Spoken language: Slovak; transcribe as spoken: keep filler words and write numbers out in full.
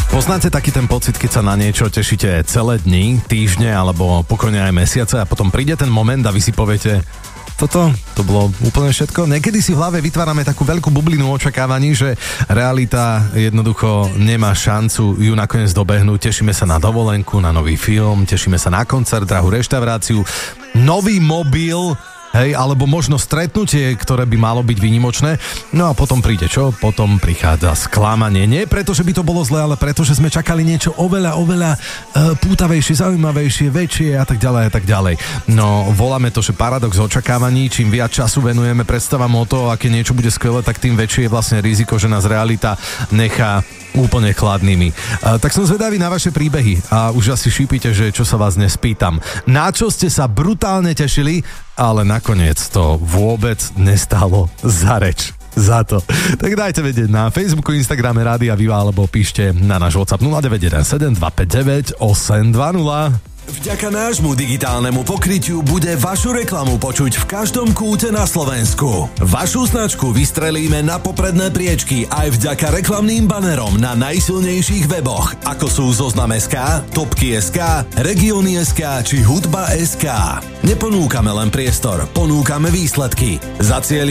Poznáte taký ten pocit, keď sa na niečo tešíte celé dni, týždne alebo pokojne aj mesiace a potom príde ten moment a vy si poviete, toto, to bolo úplne všetko. Niekedy si v hlave vytvárame takú veľkú bublinu očakávaní, že realita jednoducho nemá šancu ju nakoniec dobehnúť. Tešíme sa na dovolenku, na nový film, tešíme sa na koncert, drahú reštauráciu, nový mobil, hej, alebo možno stretnutie, ktoré by malo byť výnimočné. No a potom príde čo? Potom prichádza sklamanie. Nie preto, že by to bolo zlé, ale preto, že sme čakali niečo oveľa, oveľa e, pútavejšie, zaujímavejšie, väčšie a tak ďalej a tak ďalej. No, voláme to, že paradox očakávaní. Čím viac času venujeme predstavám o to, aké niečo bude skvelé, tak tým väčšie je vlastne riziko, že nás realita nechá úplne chladnými. A, tak som zvedavý na vaše príbehy a už asi šípite, že čo sa vás dnes pýtam. Na čo ste sa brutálne tešili, ale nakoniec to vôbec nestálo za reč. Za to. Tak dajte vedieť na Facebooku, Instagrame Rádia Viva alebo píšte na náš WhatsApp nula deväť jeden sedem dva päť deväť osem dva nula. Vďaka nášmu digitálnemu pokrytiu bude vašu reklamu počuť v každom kúte na Slovensku. Vašu značku vystrelíme na popredné priečky aj vďaka reklamným banerom na najsilnejších weboch, ako sú Zoznam bodka es ká, Topky bodka es ká, Regióny bodka es ká či Hudba bodka es ká. Neponúkame len priestor, ponúkame výsledky. Zacieli